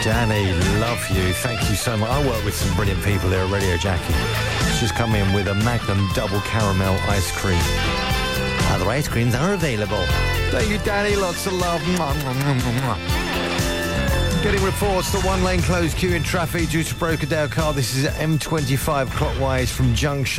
Danny, love you. Thank you so much. I work with some brilliant people here at Radio Jackie. She's come in with a Magnum double caramel ice cream. Other ice creams are available. Thank you, Danny. Lots of love. Getting reports that one lane closed, queue in traffic due to broken down car. This is at M25 clockwise from Junction